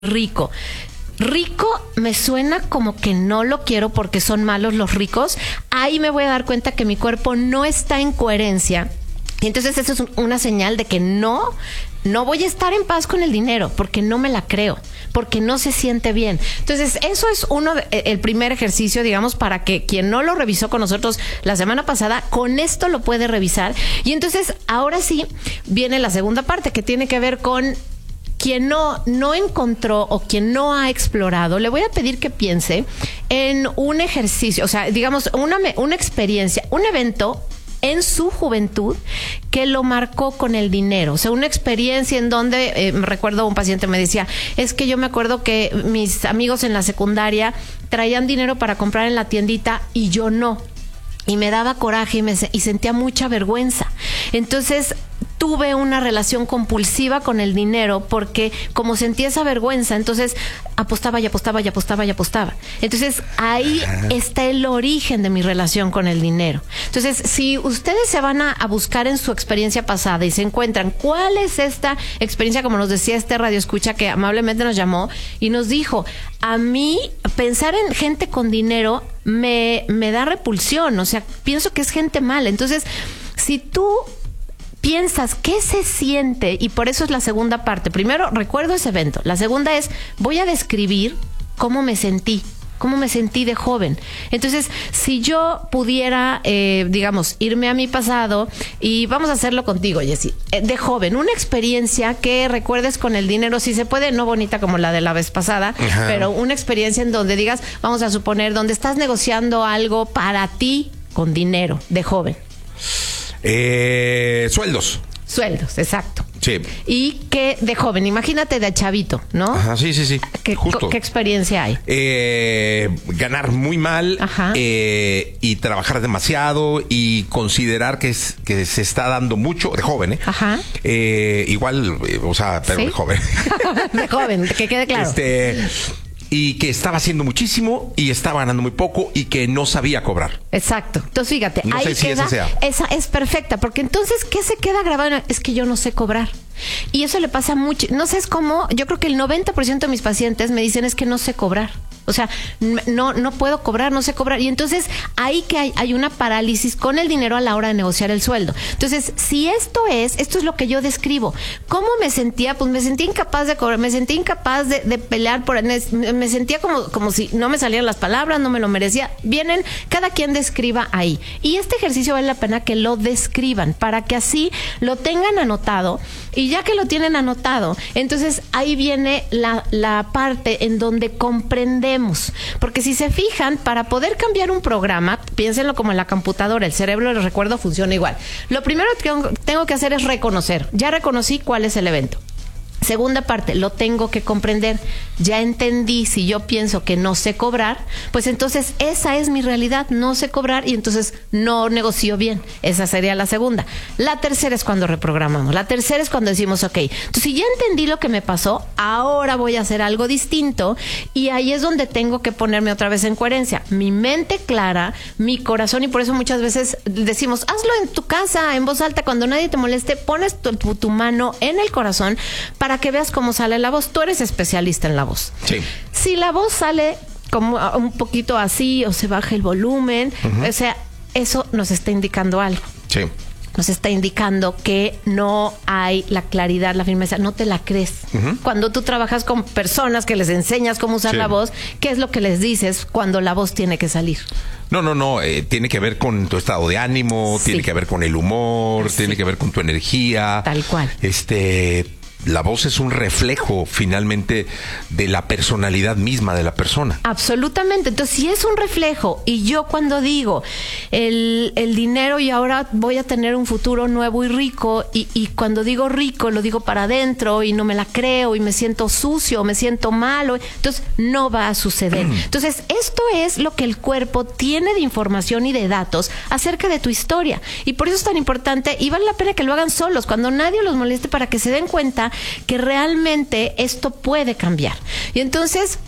rico. Rico me suena como que no lo quiero porque son malos los ricos. Ahí me voy a dar cuenta que mi cuerpo no está en coherencia. Y entonces eso es una señal de que no voy a estar en paz con el dinero porque no me la creo, porque no se siente bien. Entonces eso es el primer ejercicio, digamos, para que quien no lo revisó con nosotros la semana pasada, con esto lo puede revisar. Y entonces ahora sí viene la segunda parte que tiene que ver con quien no encontró o quien no ha explorado. Le voy a pedir que piense en un ejercicio, o sea, digamos, una experiencia, un evento en su juventud que lo marcó con el dinero. O sea, una experiencia en donde, recuerdo un paciente me decía, es que yo me acuerdo que mis amigos en la secundaria traían dinero para comprar en la tiendita y yo no. Y me daba coraje y sentía mucha vergüenza. Entonces tuve una relación compulsiva con el dinero porque como sentía esa vergüenza, entonces apostaba y apostaba y apostaba y apostaba. Entonces ahí está el origen de mi relación con el dinero. Entonces, si ustedes se van a buscar en su experiencia pasada y se encuentran cuál es esta experiencia, como nos decía este radioescucha que amablemente nos llamó y nos dijo, a mí pensar en gente con dinero me da repulsión, o sea, pienso que es gente mala. Entonces, si tú piensas qué se siente, y por eso es la segunda parte. Primero, recuerdo ese evento. La segunda es, voy a describir cómo me sentí de joven. Entonces, si yo pudiera, digamos, irme a mi pasado, y vamos a hacerlo contigo, Jessy, de joven, una experiencia que recuerdes con el dinero, si se puede, no bonita como la de la vez pasada, pero una experiencia en donde digas, vamos a suponer, donde estás negociando algo para ti con dinero, de joven. Sueldos, exacto. Sí. Y que de joven, imagínate de chavito, ¿no? Ajá, sí. Justo. ¿Qué experiencia hay? Ganar muy mal y trabajar demasiado y considerar que se está dando mucho de joven, ¿eh? Ajá. Igual, o sea, pero ¿sí? de joven. De joven, que quede claro. Y que estaba haciendo muchísimo y estaba ganando muy poco y que no sabía cobrar. Exacto. Entonces, fíjate, no ahí sé si queda, esa sea. Esa es perfecta, porque entonces, ¿qué se queda grabado? Es que yo no sé cobrar. Y eso le pasa mucho. No sé, es como, yo creo que el 90% de mis pacientes me dicen es que no sé cobrar. O sea, no puedo cobrar, no sé cobrar. Y entonces ahí que hay una parálisis con el dinero a la hora de negociar el sueldo. Entonces, si esto es lo que yo describo. ¿Cómo me sentía? Pues me sentía incapaz de cobrar, me sentía incapaz de pelear me sentía como si no me salieran las palabras, no me lo merecía. Vienen, cada quien describa ahí. Y este ejercicio vale la pena que lo describan para que así lo tengan anotado. Y ya que lo tienen anotado, entonces ahí viene la parte en donde comprendemos. Porque si se fijan, para poder cambiar un programa, piénsenlo como en la computadora, el cerebro, les recuerdo, funciona igual. Lo primero que tengo que hacer es reconocer. Ya reconocí cuál es el evento. Segunda parte, lo tengo que comprender. Ya entendí, si yo pienso que no sé cobrar, pues entonces esa es mi realidad, no sé cobrar y entonces no negocio bien. Esa sería la segunda. La tercera es cuando reprogramamos. La tercera es cuando decimos, ok, entonces si ya entendí lo que me pasó, ahora voy a hacer algo distinto y ahí es donde tengo que ponerme otra vez en coherencia. Mi mente clara, mi corazón, y por eso muchas veces decimos, hazlo en tu casa, en voz alta, cuando nadie te moleste, pones tu mano en el corazón para que veas cómo sale la voz. Tú eres especialista en la voz. Sí. Si la voz sale como un poquito así o se baja el volumen, o sea, eso nos está indicando algo. Sí. Nos está indicando que no hay la claridad, la firmeza, no te la crees. Cuando tú trabajas con personas que les enseñas cómo usar la voz, ¿qué es lo que les dices cuando la voz tiene que salir? No, tiene que ver con tu estado de ánimo, tiene que ver con el humor, tiene que ver con tu energía. Tal cual. La voz es un reflejo finalmente de la personalidad misma de la persona. Absolutamente. Entonces, si es un reflejo y yo cuando digo el dinero y ahora voy a tener un futuro nuevo y rico y cuando digo rico lo digo para adentro y no me la creo y me siento sucio, me siento malo, entonces no va a suceder. Entonces, esto es lo que el cuerpo tiene de información y de datos acerca de tu historia. Y por eso es tan importante y vale la pena que lo hagan solos, cuando nadie los moleste, para que se den cuenta que realmente esto puede cambiar. Y entonces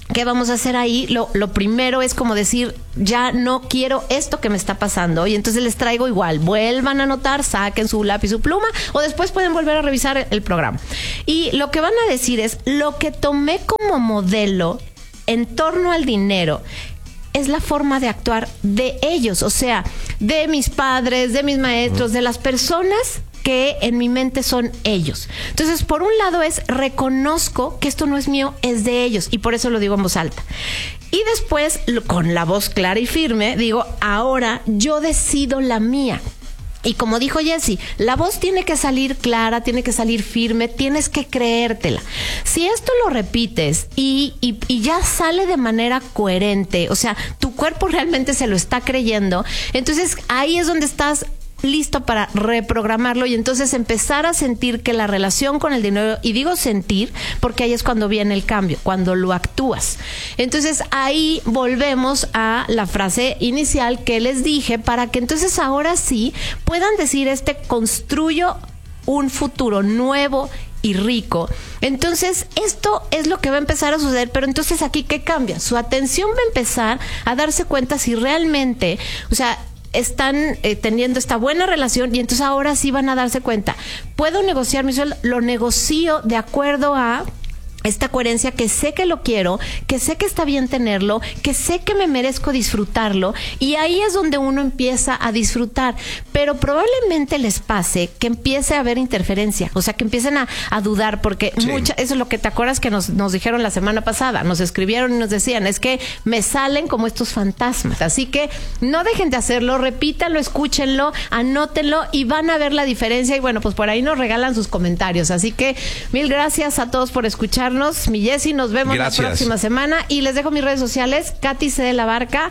¿qué vamos a hacer ahí? Lo primero es como decir, ya no quiero esto que me está pasando. Y entonces les traigo igual, vuelvan a anotar, saquen su lápiz, su pluma, o después pueden volver a revisar el programa. Y lo que van a decir es, lo que tomé como modelo en torno al dinero es la forma de actuar de ellos, o sea, de mis padres, de mis maestros, de las personas que en mi mente son ellos. Entonces, por un lado es, reconozco que esto no es mío, es de ellos, y por eso lo digo en voz alta. Y después, con la voz clara y firme, digo, ahora yo decido la mía. Y como dijo Jessy, la voz tiene que salir clara, tiene que salir firme, tienes que creértela. Si esto lo repites y ya sale de manera coherente, o sea, tu cuerpo realmente se lo está creyendo, entonces ahí es donde estás listo para reprogramarlo y entonces empezar a sentir que la relación con el dinero, y digo sentir porque ahí es cuando viene el cambio, cuando lo actúas. Entonces ahí volvemos a la frase inicial que les dije, para que entonces ahora sí puedan decir, construyo un futuro nuevo y rico. Entonces esto es lo que va a empezar a suceder, pero entonces aquí ¿qué cambia? Su atención va a empezar a darse cuenta si realmente, o sea, están teniendo esta buena relación, y entonces ahora sí van a darse cuenta, puedo negociar mi sueldo, lo negocio de acuerdo a esta coherencia, que sé que lo quiero, que sé que está bien tenerlo, que sé que me merezco disfrutarlo, y ahí es donde uno empieza a disfrutar. Pero probablemente les pase que empiece a haber interferencia, o sea, que empiecen a dudar, porque sí, eso es lo que te acuerdas que nos dijeron la semana pasada, nos escribieron y nos decían, es que me salen como estos fantasmas. Así que no dejen de hacerlo, repítanlo, escúchenlo, anótenlo y van a ver la diferencia. Y bueno, pues por ahí nos regalan sus comentarios. Así que mil gracias a todos por escucharnos. Mi Jessy, nos vemos la próxima semana, y les dejo mis redes sociales, Katy C de la Barca,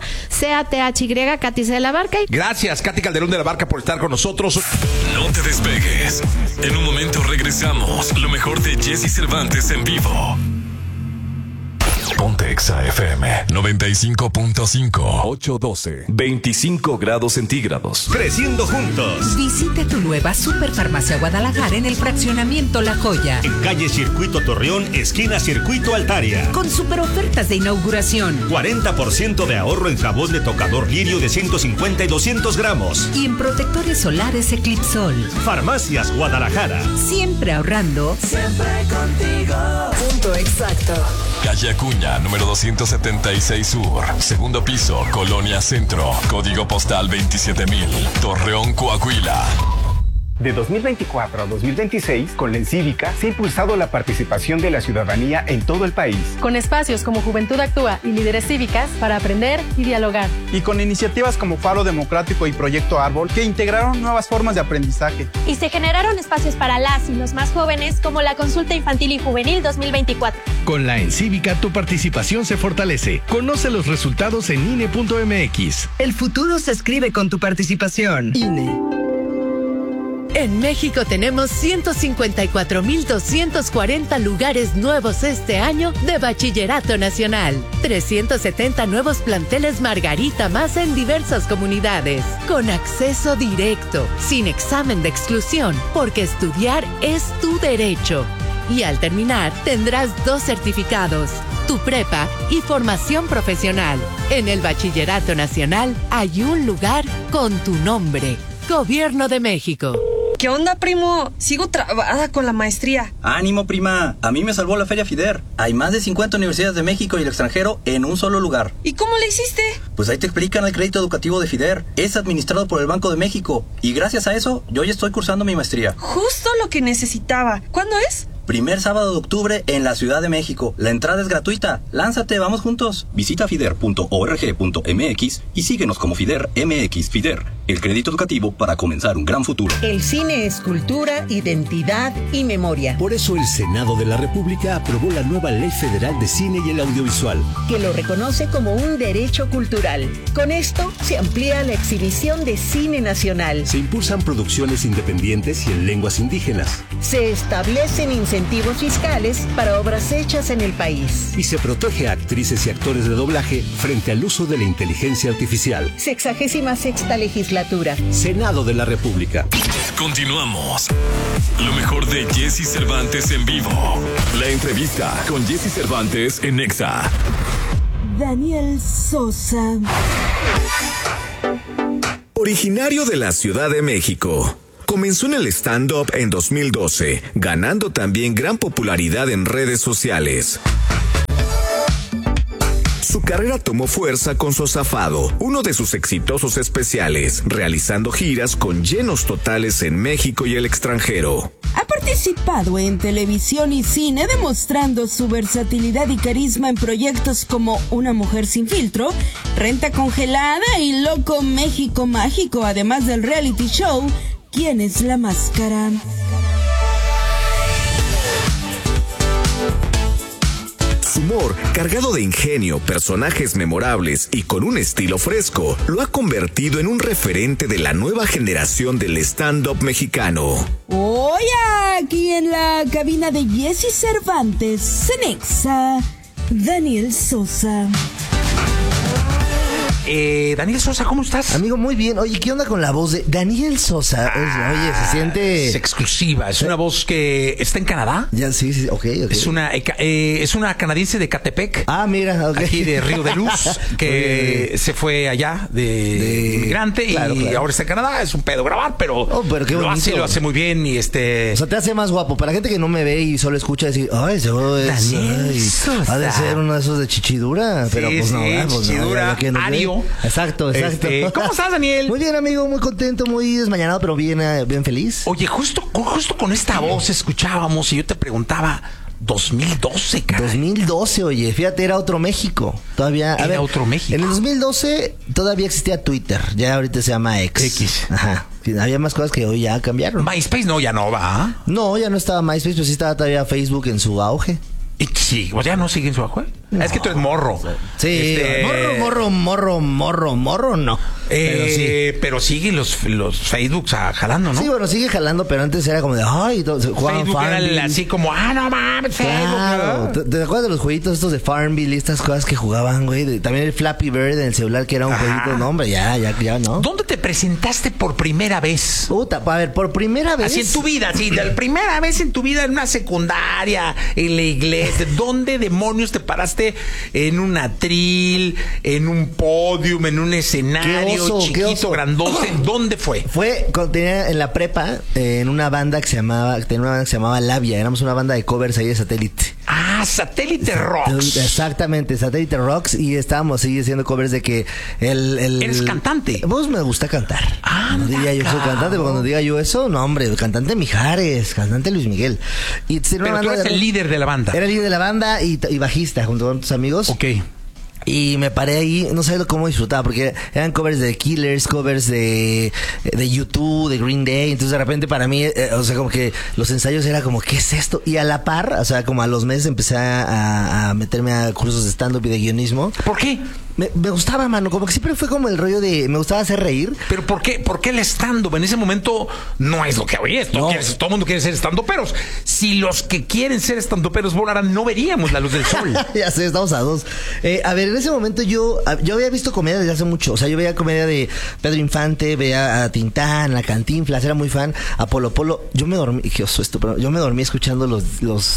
CATHY, Katy C de la Barca. Gracias, Katy Calderón de la Barca, por estar con nosotros. No te despegues. En un momento regresamos. Lo mejor de Jessy Cervantes en vivo. Ponte Exa FM 95.5, 812, 25 grados centígrados. Creciendo juntos. Visite tu nueva Superfarmacia Guadalajara en el fraccionamiento La Joya, en calle Circuito Torreón, esquina Circuito Altaria. con super ofertas de inauguración. 40% de ahorro en jabón de tocador Lirio de 150 y 200 gramos. Y en protectores solares Eclipsol. Farmacias Guadalajara. Siempre ahorrando. Siempre contigo. Punto exacto. Calle Acuña, número 276 Sur, segundo piso, Colonia Centro, código postal 27000, Torreón, Coahuila. De 2024 a 2026, con la Encívica se ha impulsado la participación de la ciudadanía en todo el país. Con espacios como Juventud Actúa y Líderes Cívicas para aprender y dialogar. Y con iniciativas como Faro Democrático y Proyecto Árbol, que integraron nuevas formas de aprendizaje. Y se generaron espacios para las y los más jóvenes, como la Consulta Infantil y Juvenil 2024. Con la Encívica tu participación se fortalece. Conoce los resultados en INE.mx. El futuro se escribe con tu participación. INE. En México tenemos 154,240 lugares nuevos este año de Bachillerato Nacional. 370 nuevos planteles Margarita más en diversas comunidades. Con acceso directo, sin examen de exclusión, porque estudiar es tu derecho. Y al terminar, tendrás 2 certificados, tu prepa y formación profesional. En el Bachillerato Nacional hay un lugar con tu nombre. Gobierno de México. ¿Qué onda, primo? Sigo trabada con la maestría. Ánimo, prima. A mí me salvó la Feria FIDER. Hay más de 50 universidades de México y el extranjero en un solo lugar. ¿Y cómo le hiciste? Pues ahí te explican el crédito educativo de FIDER. Es administrado por el Banco de México. Y gracias a eso, yo ya estoy cursando mi maestría. Justo lo que necesitaba. ¿Cuándo es? Primer sábado de octubre en la Ciudad de México. La entrada es gratuita. Lánzate, vamos juntos. Visita fider.org.mx y síguenos como FIDER MX. FIDER, el crédito educativo para comenzar un gran futuro. El cine es cultura, identidad y memoria. Por eso el Senado de la República aprobó la nueva Ley Federal de Cine y el Audiovisual, que lo reconoce como un derecho cultural. Con esto se amplía la exhibición de cine nacional. Se impulsan producciones independientes y en lenguas indígenas. Se establecen incentivos fiscales para obras hechas en el país. Y se protege a actrices y actores de doblaje frente al uso de la inteligencia artificial. 66ª legislatura. Senado de la República. Continuamos. Lo mejor de Jessy Cervantes en vivo. La entrevista con Jessy Cervantes en Exa. Daniel Sosa. Originario de la Ciudad de México, comenzó en el stand-up en 2012, ganando también gran popularidad en redes sociales. Su carrera tomó fuerza con Su Azafado, uno de sus exitosos especiales, realizando giras con llenos totales en México y el extranjero. Ha participado en televisión y cine, demostrando su versatilidad y carisma en proyectos como Una Mujer Sin Filtro, Renta Congelada y Loco México Mágico, además del reality show ¿Quién es la máscara? Su humor, cargado de ingenio, personajes memorables y con un estilo fresco, lo ha convertido en un referente de la nueva generación del stand-up mexicano. Hoy aquí en la cabina de Jessy Cervantes, Cenexa, Daniel Sosa. Daniel Sosa, ¿cómo estás? Amigo, muy bien. Oye, ¿qué onda con la voz de Daniel Sosa? Oye, se siente... Es exclusiva. Es una voz que está en Canadá. Ya, sí, ok. Es una canadiense de Catepec. Ah, mira, ok. Aquí de Río de Luz, que se fue allá de inmigrante y ahora está en Canadá. Es un pedo grabar, pero qué lo hace muy bien y O sea, te hace más guapo. Para la gente que no me ve y solo escucha decir, ay, seguro es... Daniel Sosa. Ha de ser uno de esos de chichidura, pero pues no, chichidura, Ario. Exacto. ¿Cómo estás, Daniel? Muy bien, amigo, muy contento, muy desmañanado, pero bien feliz. Oye, justo con esta voz escuchábamos y yo te preguntaba, 2012, cara. 2012, oye, fíjate, era otro México. Todavía. Era otro México. En el 2012 todavía existía Twitter, ya ahorita se llama X. Ajá. Había más cosas que hoy ya cambiaron. MySpace ya no va. No, ya no estaba MySpace, pero sí estaba todavía Facebook en su auge. Y sí, o ya no sigue en su auge. No, es que tú eres morro. Sí, morro, no. Pero sigue los Facebooks jalando, ¿no? Sí, bueno, sigue jalando, pero antes era como de, ay, jugaban Facebook era así como, no mames, claro. Facebook. ¿Te acuerdas de los jueguitos estos de Farmville y estas cosas que jugaban, güey? También el Flappy Bird en el celular, que era un jueguito, no, hombre, ya, ¿no? ¿Dónde te presentaste por primera vez? Puta, a ver, por primera vez. Así en tu vida, sí, la primera vez en tu vida en una secundaria, en la iglesia. ¿Dónde demonios te paraste en un atril, en un podium, en un escenario chiquito, grandote? ¿Dónde fue? Fue cuando tenía en la prepa, en una banda que se llamaba Labia. Éramos una banda de covers ahí de Satélite. Satélite Rocks. Exactamente, Satélite Rocks. Y estábamos ahí haciendo covers de que ¿Eres cantante? Pues me gusta cantar. No diría yo que soy cantante, pero cuando diga yo eso, no, hombre, cantante Mijares, cantante Luis Miguel. Pero tú eres el líder de la banda. Era el líder de la banda y bajista junto con tus amigos. Ok. Y me paré ahí, no sabía cómo disfrutaba, porque eran covers de Killers, covers de U2, de Green Day. Entonces de repente para mí, o sea, como que los ensayos era como, ¿qué es esto? Y a la par, o sea, como a los meses empecé a meterme a cursos de stand-up y de guionismo. ¿Por qué? Me gustaba, mano, como que siempre fue como el rollo de... Me gustaba hacer reír. ¿Pero por qué el stand-up en ese momento no es lo que hoy es? Todo el mundo quiere ser stand-uperos. Si los que quieren ser stand-uperos volaran, no veríamos la luz del sol. Ya sé, estamos a dos. A ver, en ese momento yo había visto comedia desde hace mucho. O sea, yo veía comedia de Pedro Infante, veía a Tintán, a Cantinflas, era muy fan. A Polo Polo. Yo me dormí, pero yo me dormí escuchando los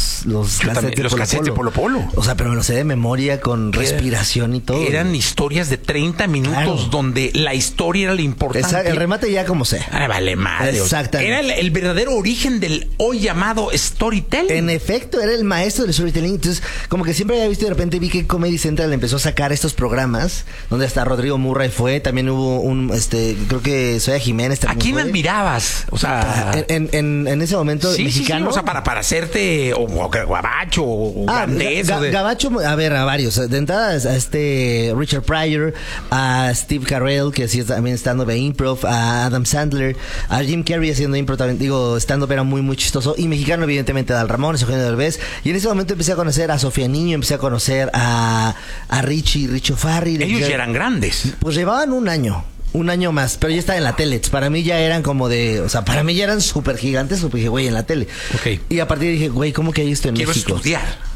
cassettes de Polo Polo. O sea, pero me lo sé de memoria con respiración y todo. Eran historias de 30 minutos donde la historia era lo importante. El remate ya como sea. Vale madre. Exactamente. Era el verdadero origen del hoy llamado storytelling. En efecto, era el maestro del storytelling. Entonces, como que siempre había visto y de repente vi que Comedy Central empezó a sacar estos programas donde hasta Rodrigo Murray fue. También hubo creo que Soya Jiménez también. ¿A quién fue. Admirabas? O sea, en ese momento mexicano. Sí. O sea, para hacerte o Gabacho o Gandés. Gabacho, a ver, a varios. De entrada a Richard Pryor, a Steve Carell, que sí también stand-up de improv, a Adam Sandler, a Jim Carrey haciendo improv también, stand-up era muy, muy chistoso, y mexicano evidentemente Adal Ramones, Eugenio Derbez, y en ese momento empecé a conocer a Sofía Niño, empecé a conocer a Richo Farrell. Ellos ya eran grandes. Pues llevaban un año más, pero ya estaba en la tele. Para mí ya eran como para mí ya eran súper gigantes, dije, güey, en la tele. Okay. Y a partir dije, güey, ¿cómo que hay esto en Quiero México? Estudiar.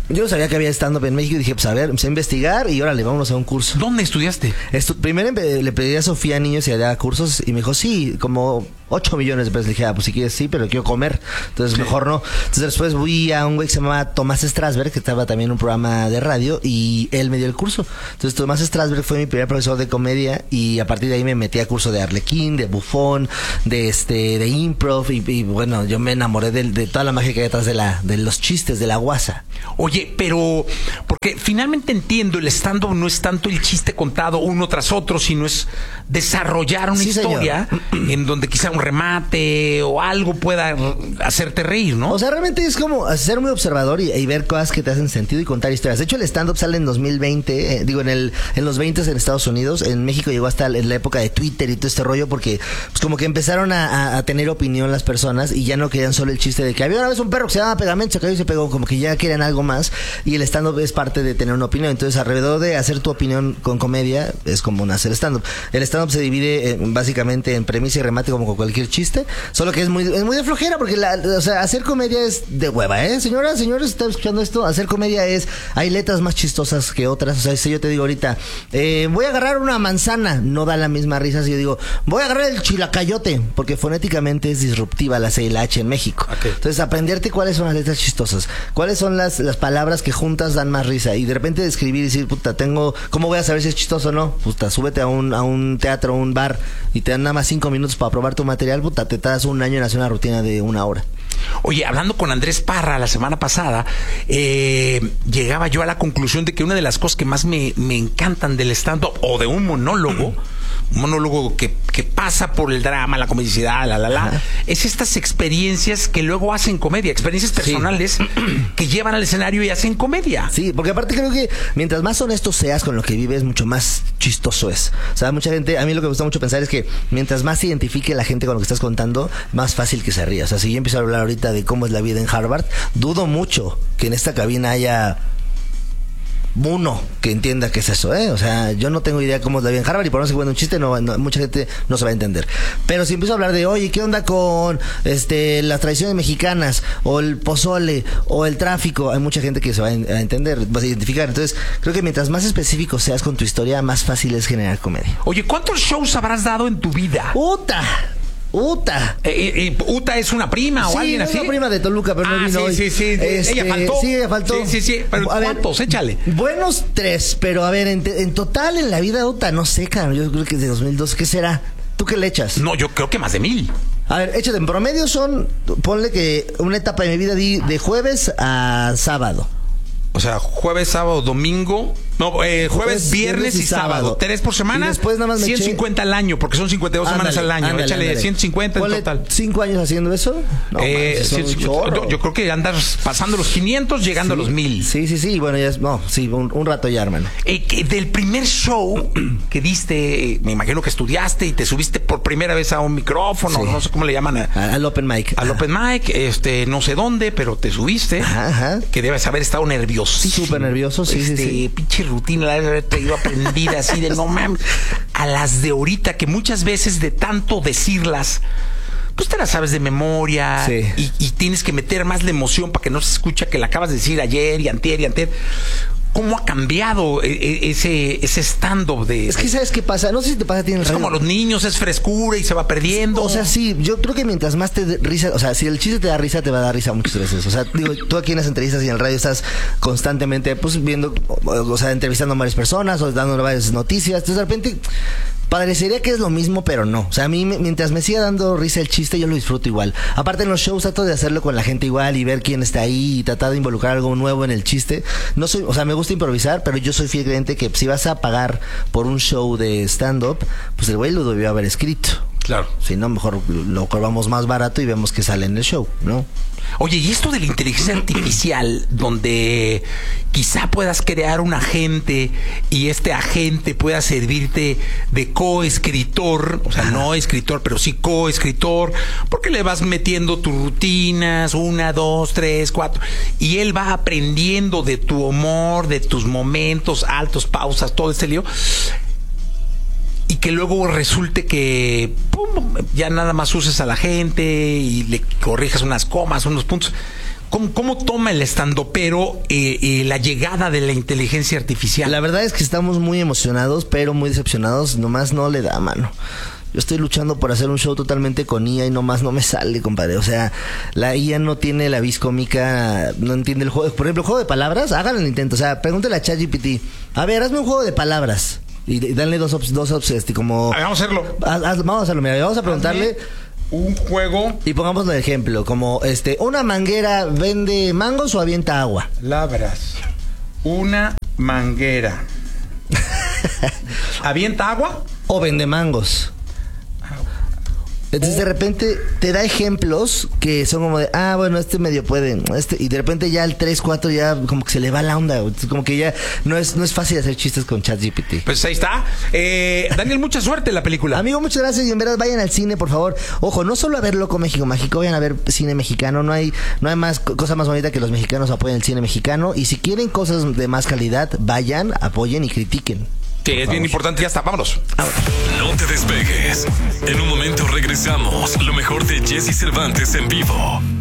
Yo no sabía que había stand-up en México y dije, pues a ver, empecé a investigar y órale, vámonos a un curso. ¿Dónde estudiaste? Primero le pedí a Sofía Niños si había cursos y me dijo, sí, como 8 millones de pesos. Le dije, pues si quieres sí, pero quiero comer. Entonces mejor no. Entonces después fui a un güey que se llamaba Tomás Strasberg, que estaba también en un programa de radio y él me dio el curso. Entonces Tomás Strasberg fue mi primer profesor de comedia y a partir de ahí me metí a curso de Arlequín, de bufón, de improv y bueno, yo me enamoré de toda la magia que hay detrás de los chistes, de la guasa. Oye, pero porque finalmente entiendo, el stand-up no es tanto el chiste contado uno tras otro, sino es desarrollar una historia en donde quizá un remate o algo pueda hacerte reír, ¿no? O sea, realmente es como ser muy observador y ver cosas que te hacen sentido y contar historias. De hecho, el stand-up sale en 2020, en los 20 en Estados Unidos. En México llegó hasta en la época de Twitter y todo este rollo porque pues como que empezaron a tener opinión las personas y ya no querían solo el chiste de que había una vez un perro que se llamaba Pegamento, se cayó y se pegó, como que ya querían algo más y el stand-up es parte de tener una opinión. Entonces, alrededor de hacer tu opinión con comedia es como hacer stand-up. El stand-up se divide básicamente en premisa y remate como con cualquier chiste, solo que es muy de flojera porque o sea, hacer comedia es de hueva, señoras, señores, ¿están escuchando esto? Hacer comedia hay letras más chistosas que otras. O sea, si yo te digo ahorita, voy a agarrar una manzana, no da la misma risa si yo digo, voy a agarrar el chilacayote, porque fonéticamente es disruptiva la C y la H en México. Okay. Entonces, aprenderte cuáles son las letras chistosas, cuáles son las palabras que juntas dan más risa y de repente escribir y decir, puta, ¿cómo voy a saber si es chistoso o no? Puta, súbete a un teatro, un bar y te dan nada más 5 minutos para probar tu material, puta, te das un año en hacer una rutina de 1 hora. Oye, hablando con Andrés Parra la semana pasada, llegaba yo a la conclusión de que una de las cosas que más me encantan del stand-up o de un monólogo que pasa por el drama, la comicidad, es estas experiencias que luego hacen comedia, experiencias personales que llevan al escenario y hacen comedia. Sí, porque aparte creo que mientras más honesto seas con lo que vives, mucho más chistoso es. O sea, mucha gente, a mí lo que me gusta mucho pensar es que mientras más se identifique la gente con lo que estás contando, más fácil que se ría. O sea, si yo empiezo a hablar ahorita de cómo es la vida en Harvard, dudo mucho que en esta cabina haya uno que entienda qué es eso, O sea, yo no tengo idea cómo es la vida en Harvard y por no sé cuando un chiste mucha gente no se va a entender. Pero si empiezo a hablar de, oye, ¿qué onda con las tradiciones mexicanas o el pozole o el tráfico? Hay mucha gente que se va a entender, vas a identificar. Entonces, creo que mientras más específico seas con tu historia, más fácil es generar comedia. Oye, ¿cuántos shows habrás dado en tu vida? Uta es una prima o alguien así. Sí, una prima de Toluca, pero no vino hoy. Sí. Ella faltó. Sí, ella faltó. Sí. Pero ¿cuántos? Échale. Buenos 3, pero a ver, en total en la vida Uta, no sé, cabrón. Yo creo que es de 2002. ¿Qué será? ¿Tú qué le echas? No, yo creo que más de 1000. A ver, échate, en promedio ponle que una etapa de mi vida di de jueves a sábado. O sea, jueves, sábado, domingo. No, jueves, viernes y sábado. 3 por semana. Y después nada más 150 al año, porque son 52 semanas al año. Échale 150 en total. 5 años haciendo eso. No, yo creo que andas pasando los 500, llegando a los 1000. Sí. Bueno, ya un rato ya, hermano. Del primer show que diste, me imagino que estudiaste y te subiste por primera vez a un micrófono, no sé cómo le llaman. Al open mic. Al open mic, no sé dónde, pero te subiste. Ajá. Que debes haber estado nerviosísimo. Súper nervioso, sí. Pinche rutina, la haber traído aprendida así de no mames. A las de ahorita, que muchas veces de tanto decirlas, pues te las sabes de memoria y tienes que meter más la emoción para que no se escucha que la acabas de decir ayer y antier. ¿Cómo ha cambiado ese stand-up de...? Es que ¿sabes qué pasa? No sé si te pasa a ti en el radio. Es como los niños, es frescura y se va perdiendo. O sea, sí, yo creo que mientras más te risa... O sea, si el chiste te da risa, te va a dar risa muchas veces. O sea, digo, tú aquí en las entrevistas y en el radio estás constantemente, pues, viendo... O sea, entrevistando a varias personas o dando varias noticias. Entonces, de repente... Parecería que es lo mismo, pero no. O sea, a mí, mientras me siga dando risa el chiste, yo lo disfruto igual. Aparte, en los shows trato de hacerlo con la gente igual y ver quién está ahí y tratar de involucrar algo nuevo en el chiste. O sea, me gusta improvisar, pero yo soy fiel creyente que si vas a pagar por un show de stand-up, pues el güey lo debió haber escrito. Claro. Si no, mejor lo cobramos más barato y vemos que sale en el show, ¿no? Oye, y esto de la inteligencia artificial, donde quizá puedas crear un agente y este agente pueda servirte de coescritor, o sea, no escritor, pero sí coescritor, porque le vas metiendo tus rutinas, 1, 2, 3, 4, y él va aprendiendo de tu humor, de tus momentos, altos, pausas, todo este lío. Y que luego resulte que ya nada más uses a la gente y le corrijas unas comas, unos puntos. ¿Cómo toma el estandopero la llegada de la inteligencia artificial? La verdad es que estamos muy emocionados, pero muy decepcionados. Nomás no le da, mano. Yo estoy luchando por hacer un show totalmente con IA y nomás no me sale, compadre. O sea, la IA no tiene la vis cómica, no entiende el juego. Por ejemplo, el juego de palabras, hagan el intento. O sea, pregúntale a ChatGPT. A ver, hazme un juego de palabras. Y danle dos como... Vamos a hacerlo. Vamos a hacerlo, mira, vamos a preguntarle... Un juego. Y pongámoslo de ejemplo, como ¿una manguera vende mangos o avienta agua? Palabras. Una manguera. ¿Avienta agua? O vende mangos. Entonces de repente te da ejemplos que son como de, bueno, medio puede, y de repente ya el 3, 4 ya como que se le va la onda, como que ya no es fácil hacer chistes con ChatGPT. Pues ahí está. Daniel, mucha suerte en la película. Amigo, muchas gracias y en verdad vayan al cine, por favor. Ojo, no solo a ver Loco México Mágico, vayan a ver cine mexicano. No hay más cosa más bonita que los mexicanos apoyen el cine mexicano, y si quieren cosas de más calidad, vayan, apoyen y critiquen. Sí, es bien importante. Ya está, vámonos. No te despegues. En un momento regresamos. Lo mejor de Jesse Cervantes en vivo.